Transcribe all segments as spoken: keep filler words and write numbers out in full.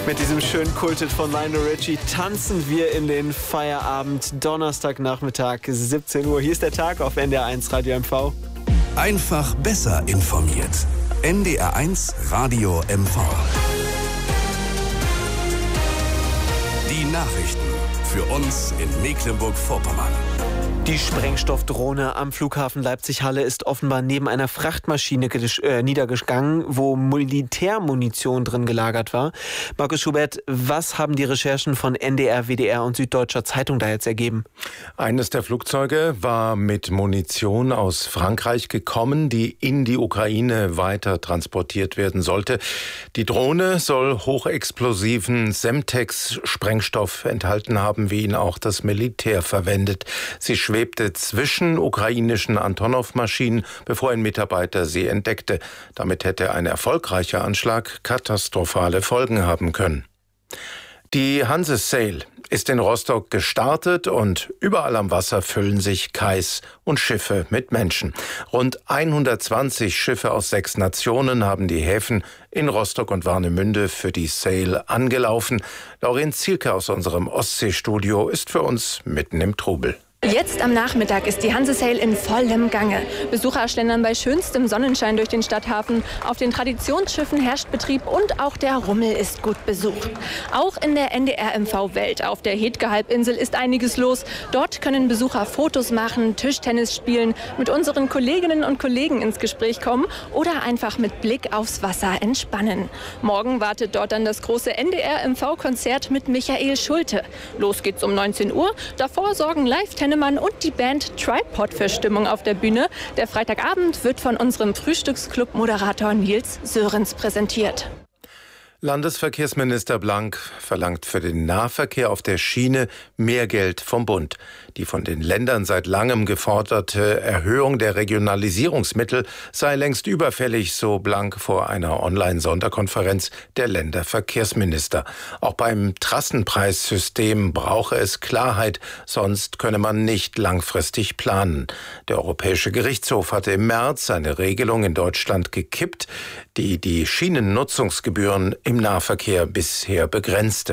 Mit diesem schönen Kulthit von Lionel Richie tanzen wir in den Feierabend. Donnerstagnachmittag, siebzehn Uhr. Hier ist der Tag auf N D R eins Radio M V. Einfach besser informiert. N D R eins Radio M V. Die Nachrichten für uns in Mecklenburg-Vorpommern. Die Sprengstoffdrohne am Flughafen Leipzig-Halle ist offenbar neben einer Frachtmaschine äh, niedergegangen, wo Militärmunition drin gelagert war. Markus Schubert, was haben die Recherchen von N D R, W D R und Süddeutscher Zeitung da jetzt ergeben? Eines der Flugzeuge war mit Munition aus Frankreich gekommen, die in die Ukraine weiter transportiert werden sollte. Die Drohne soll hochexplosiven Semtex-Sprengstoff enthalten haben, wie ihn auch das Militär verwendet. Sie schwebte zwischen ukrainischen Antonov-Maschinen, bevor ein Mitarbeiter sie entdeckte. Damit hätte ein erfolgreicher Anschlag katastrophale Folgen haben können. Die Hanse Sail ist in Rostock gestartet und überall am Wasser füllen sich Kais und Schiffe mit Menschen. Rund hundertzwanzig Schiffe aus sechs Nationen haben die Häfen in Rostock und Warnemünde für die Sail angelaufen. Laurin Zielke aus unserem Ostseestudio ist für uns mitten im Trubel. Jetzt am Nachmittag ist die Hanse Sail in vollem Gange. Besucher schlendern bei schönstem Sonnenschein durch den Stadthafen. Auf den Traditionsschiffen herrscht Betrieb und auch der Rummel ist gut besucht. Auch in der N D R M V-Welt auf der Hetke-Halbinsel ist einiges los. Dort können Besucher Fotos machen, Tischtennis spielen, mit unseren Kolleginnen und Kollegen ins Gespräch kommen oder einfach mit Blick aufs Wasser entspannen. Morgen wartet dort dann das große N D R M V-Konzert mit Michael Schulte. Los geht's um neunzehn Uhr. Davor sorgen Live-Tennis und die Band Tripod für Stimmung auf der Bühne. Der Freitagabend wird von unserem Frühstücksclub-Moderator Nils Sörensen präsentiert. Landesverkehrsminister Blank verlangt für den Nahverkehr auf der Schiene mehr Geld vom Bund. Die von den Ländern seit langem geforderte Erhöhung der Regionalisierungsmittel sei längst überfällig, so Blank vor einer Online-Sonderkonferenz der Länderverkehrsminister. Auch beim Trassenpreissystem brauche es Klarheit, sonst könne man nicht langfristig planen. Der Europäische Gerichtshof hatte im März eine Regelung in Deutschland gekippt, die die Schienennutzungsgebühren im Nahverkehr bisher begrenzte.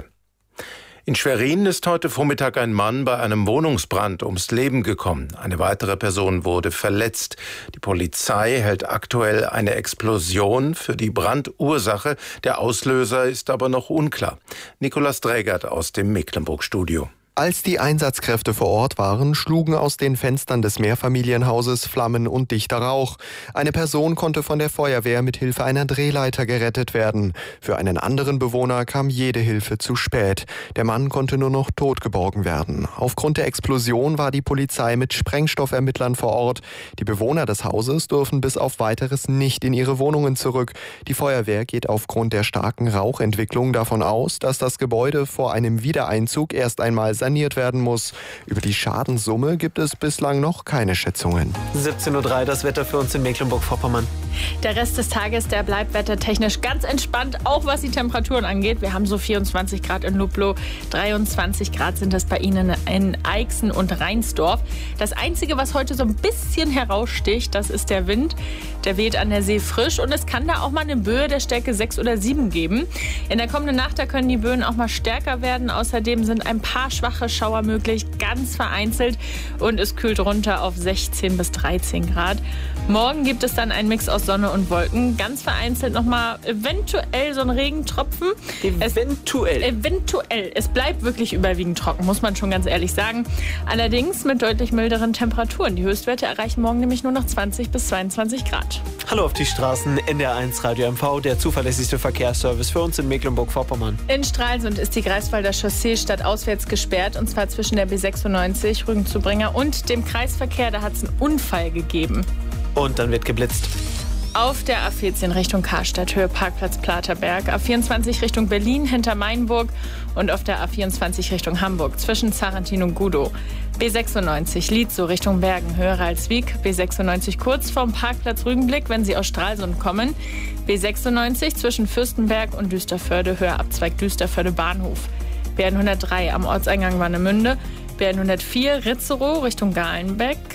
In Schwerin ist heute Vormittag ein Mann bei einem Wohnungsbrand ums Leben gekommen. Eine weitere Person wurde verletzt. Die Polizei hält aktuell eine Explosion für die Brandursache. Der Auslöser ist aber noch unklar. Nikolaus Drägert aus dem Mecklenburg-Studio. Als die Einsatzkräfte vor Ort waren, schlugen aus den Fenstern des Mehrfamilienhauses Flammen und dichter Rauch. Eine Person konnte von der Feuerwehr mit Hilfe einer Drehleiter gerettet werden. Für einen anderen Bewohner kam jede Hilfe zu spät. Der Mann konnte nur noch tot geborgen werden. Aufgrund der Explosion war die Polizei mit Sprengstoffermittlern vor Ort. Die Bewohner des Hauses dürfen bis auf Weiteres nicht in ihre Wohnungen zurück. Die Feuerwehr geht aufgrund der starken Rauchentwicklung davon aus, dass das Gebäude vor einem Wiedereinzug erst einmal saniert werden muss. Über die Schadenssumme gibt es bislang noch keine Schätzungen. siebzehn Uhr drei, das Wetter für uns in Mecklenburg-Vorpommern. Der Rest des Tages, der bleibt wettertechnisch ganz entspannt, auch was die Temperaturen angeht. Wir haben so vierundzwanzig Grad in Lublow, dreiundzwanzig Grad sind das bei Ihnen in Eichsen und Reinsdorf. Das Einzige, was heute so ein bisschen heraussticht, das ist der Wind. Der weht an der See frisch und es kann da auch mal eine Böe der Stärke sechs oder sieben geben. In der kommenden Nacht, da können die Böen auch mal stärker werden. Außerdem sind ein paar schwache Schauer möglich, ganz vereinzelt, und es kühlt runter auf sechzehn bis dreizehn Grad. Morgen gibt es dann einen Mix aus Sonne und Wolken. Ganz vereinzelt nochmal eventuell so ein Regentropfen. Eventuell. Es, eventuell. Es bleibt wirklich überwiegend trocken, muss man schon ganz ehrlich sagen. Allerdings mit deutlich milderen Temperaturen. Die Höchstwerte erreichen morgen nämlich nur noch zwanzig bis zweiundzwanzig Grad. Hallo auf die Straßen, N D R eins Radio M V, der zuverlässigste Verkehrsservice für uns in Mecklenburg-Vorpommern. In Stralsund ist die Greifswalder Chaussee stadtauswärts gesperrt, und zwar zwischen der B sechsundneunzig, Rügen zu Bringer, und dem Kreisverkehr. Da hat es einen Unfall gegeben. Und dann wird geblitzt. Auf der A vierzehn Richtung Karstadt, Höhe Parkplatz Platerberg, A vierundzwanzig Richtung Berlin hinter Mainburg und auf der A vierundzwanzig Richtung Hamburg zwischen Zarentin und Gudow. B sechsundneunzig Lietzow Richtung Bergen, Höhe Ralswiek, B sechsundneunzig kurz vorm Parkplatz Rügenblick, wenn Sie aus Stralsund kommen. B sechsundneunzig zwischen Fürstenberg und Düsterförde, Höhe Abzweig Düsterförde Bahnhof. B hundertdrei am Ortseingang Warnemünde, B hundertvier Ritzerow Richtung Galenbeck,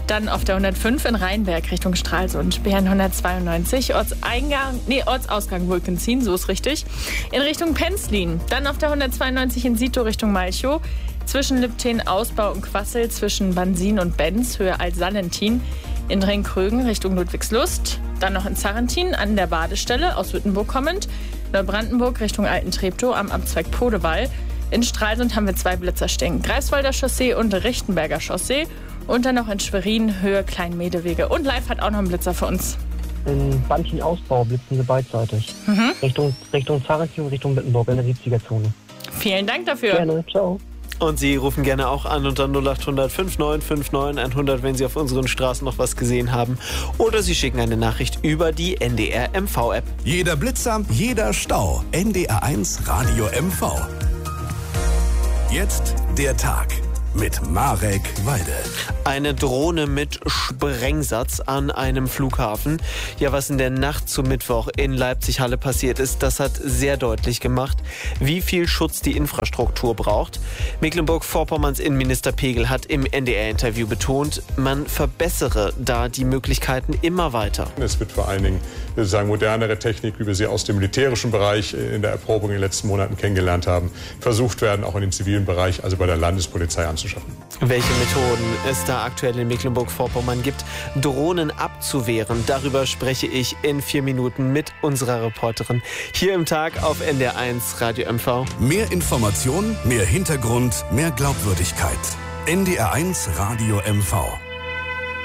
Dann auf der hundertfünf in Rheinberg Richtung Stralsund, B N hundertzweiundneunzig, Ortseingang, nee, Ortsausgang Wulkenzien, so ist richtig, in Richtung Penzlin. Dann auf der hundertzweiundneunzig in Sito Richtung Malchow, zwischen Lübten, Ausbau und Quassel, zwischen Bansin und Benz, Höhe Alt-Salentin, in Drenkrögen Richtung Ludwigslust. Dann noch in Zarrentin an der Badestelle, aus Wittenburg kommend, Neubrandenburg Richtung Alten-Treptow am Abzweig Podewall. In Stralsund haben wir zwei Blitzer stehen, Greifswalder Chaussee und Richtenberger Chaussee. Und dann noch in Schwerin, Höhe Kleinmedewege. Und live hat auch noch einen Blitzer für uns. In Banchen-Ausbau blitzen sie beidseitig. Mhm. Richtung, Richtung Zarrentin und Richtung Wittenburg in der siebziger-Zone. Vielen Dank dafür. Gerne, ciao. Und Sie rufen gerne auch an unter null acht hundert neunundfünfzig neunundfünfzig hundert, wenn Sie auf unseren Straßen noch was gesehen haben. Oder Sie schicken eine Nachricht über die N D R M V-App. Jeder Blitzer, jeder Stau. N D R eins Radio M V. Jetzt der Tag mit Marek Walde. Eine Drohne mit Sprengsatz an einem Flughafen. Ja, was in der Nacht zum Mittwoch in Leipzig-Halle passiert ist, das hat sehr deutlich gemacht, wie viel Schutz die Infrastruktur braucht. Mecklenburg-Vorpommerns Innenminister Pegel hat im N D R-Interview betont, man verbessere da die Möglichkeiten immer weiter. Es wird vor allen Dingen sozusagen modernere Technik, wie wir sie aus dem militärischen Bereich in der Erprobung in den letzten Monaten kennengelernt haben, versucht werden, auch in dem zivilen Bereich, also bei der Landespolizei anzuschaffen. Welche Methoden es da aktuell in Mecklenburg-Vorpommern gibt, Drohnen abzuwehren, darüber spreche ich in vier Minuten mit unserer Reporterin hier im Tag auf N D R eins Radio M V. Mehr Informationen, mehr Hintergrund, mehr Glaubwürdigkeit. N D R eins Radio M V.